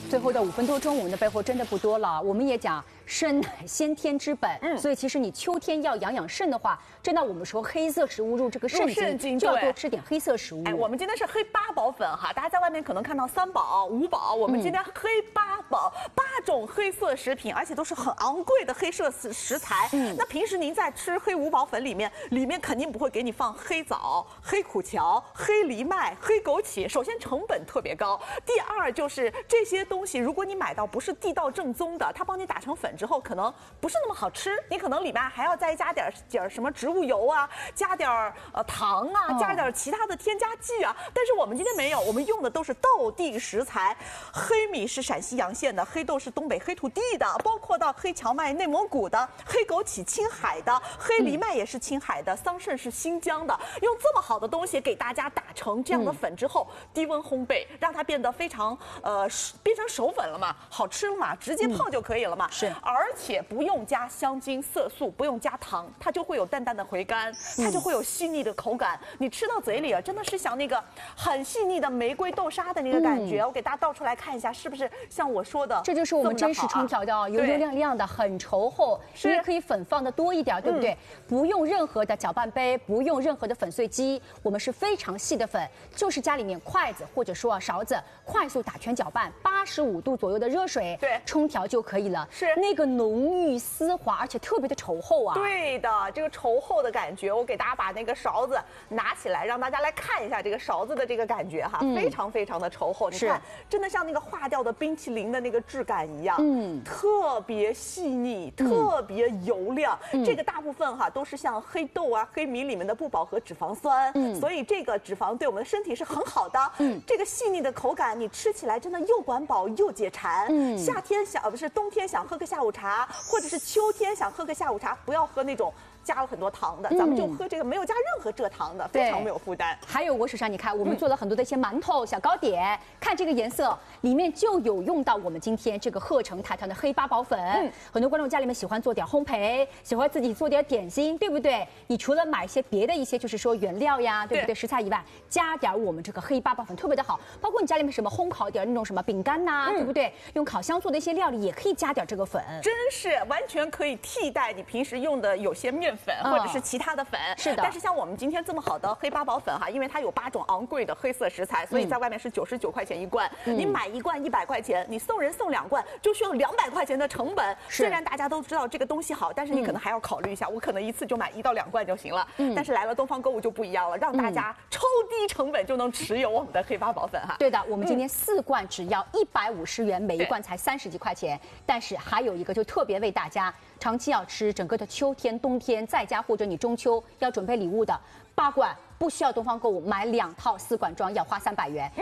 最后的5分多钟，我们的备货真的不多了。我们也讲肾乃先天之本，所以其实你秋天要养肾的话，真的我们说黑色食物入这个肾经，就要多吃点黑色食物。 哎，我们今天是黑8宝粉哈，大家在外面可能看到3宝、5宝，我们今天黑8宝，8种黑色食品，而且都是很昂贵的黑色食材。那平时您在吃黑5宝粉里面肯定不会给你放黑枣、黑苦荞、黑藜麦、黑枸杞，首先成本特别高，第二就是这些东西，如果你买到不是地道正宗的，它帮你打成粉之后，可能不是那么好吃，你可能里面还要再加点什么植物油啊，加点糖啊，加点其他的添加剂啊。但是我们今天没有，我们用的都是道地食材，黑米是陕西洋县的，黑豆是东北黑土地的，包括到黑荞麦内蒙古的，黑枸杞青海的，黑藜麦也是青海的，桑葚是新疆的。用这么好的东西给大家打成这样的粉之后，低温烘焙，让它变得非常变成熟粉了嘛，好吃了嘛，直接泡就可以了嘛。 是， 而且不用加香精、色素，不用加糖，它就会有淡淡的回甘，它就会有细腻的口感。你吃到嘴里啊，真的是像那个很细腻的玫瑰豆沙的那个感觉。我给大家倒出来看一下，是不是像我说的？ 这就是我们真实冲调的，油油亮亮的，很稠厚。你也可以粉放的多一点，对不对？不用任何的搅拌杯，不用任何的粉碎机，我们是非常细的粉，就是家里面筷子或者说勺子，快速打圈搅拌，85度左右的热水， 对， 冲调就可以了。 是那个浓郁丝滑，而且特别的稠厚啊。 对的，这个稠厚的感觉，我给大家把那个勺子拿起来，让大家来看一下这个勺子的这个感觉哈，非常非常的稠厚。你看，真的像那个化掉的冰淇淋的那个质感一样，特别细腻，特别油亮。这个大部分哈都是像黑豆啊、黑米里面的不饱和脂肪酸，所以这个脂肪对我们的身体是很好的。这个细腻的口感，你吃起来真的又管饱又解馋。夏天不是冬天想喝个下午茶，或者是秋天想喝个下午茶，不要喝那种加了很多糖的，咱们就喝这个没有加任何蔗糖的，非常没有负担。 还有我手上你看，我们做了很多的一些馒头、小糕点，看这个颜色，里面就有用到我们今天这个鹤城台团的黑8宝粉。很多观众家里面喜欢做点烘焙，喜欢自己做点点心，对不对？你除了买一些别的一些就是说原料呀，对不对？食材以外，加点我们这个黑8宝粉特别的好。包括你家里面什么烘烤点那种什么饼干呐，对不对？用烤箱做的一些料理也可以加点这个粉， 真是完全可以替代你平时用的有些面粉或者是其他的粉。 是的。 但是像我们今天这么好的黑8宝粉哈，因为它有8种昂贵的黑色食材，所以在外面是99块钱一罐。你买一罐100块钱，你送人送2罐，就需要200块钱的成本。虽然大家都知道这个东西好，但是你可能还要考虑一下，我可能一次就买1到2罐就行了。但是来了东方购物就不一样了，让大家超低成本就能持有我们的黑8宝粉哈。 对的，我们今天4罐只要150元，每一罐才30几块钱。但是还有一个就特别为大家长期要吃，整个的秋天、冬天在家或者你中秋要准备礼物的8罐，不需要东方购物买2套4罐装，要花300元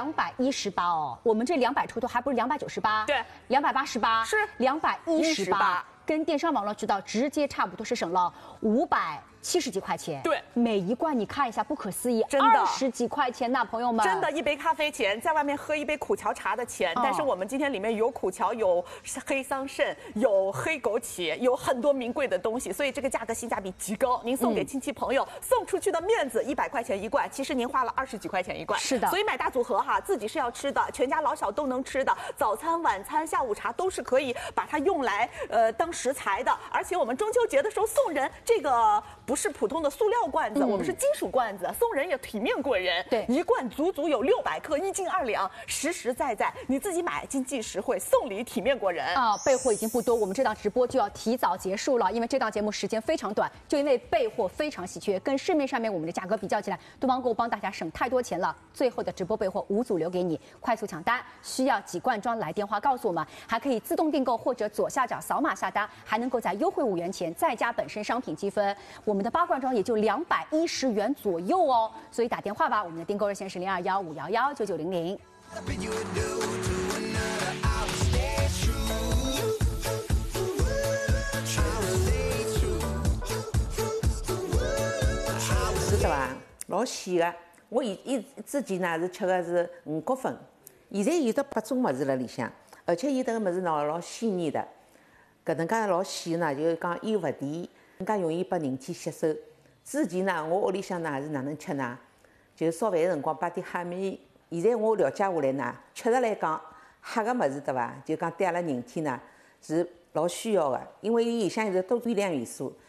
，218哦。我们这200出头还不是298， 对 ，288是218，跟电商网络渠道直接差不多，是省了570几块钱。 对， 每一罐你看一下，不可思议， 真的 20几块钱呐，朋友们， 真的一杯咖啡钱，在外面喝一杯苦荞茶的钱。但是我们今天里面有苦荞，有黑桑葚，有黑枸杞，有很多名贵的东西，所以这个价格性价比极高。您送给亲戚朋友，送出去的面子100块钱一罐，其实您花了20几块钱一罐。 是的， 所以买大组合哈，自己是要吃的，全家老小都能吃的，早餐、晚餐、下午茶都是可以把它用来当食材的。而且我们中秋节的时候送人，这个不是普通的塑料罐子，我们是金属罐子，送人也体面过人。 对， 一罐足足有600克，1斤2两，实实在在，你自己买经济实惠，送礼体面过人啊！备货已经不多，我们这档直播就要提早结束了，因为这档节目时间非常短，就因为备货非常稀缺，跟市面上面我们的价格比较起来，东方购物帮大家省太多钱了。最后的直播备货5组留给你，快速抢单，需要几罐装来电话告诉我们，还可以自动订购或者左下角扫码下单，还能够在优惠5元钱再加本身商品积分。我们的8罐装也就210元左右哦，所以打电话吧，我们的订购热线是0215119900。 是的吧？老鲜的。我之前呢是吃的是5谷粉，现在有的8种物事辣里向，而且有的物事呢老鲜腻的，搿能介老鲜呢，就是讲又勿甜，更加容易拨人体吸收。之前呢，我屋里向呢是哪能吃呢？就是烧饭的辰光摆点虾米。现在我了解下来呢，确实来讲， 黑个物事对伐？就讲对阿拉人体呢是老需要的，因为伊里向有多微量元素，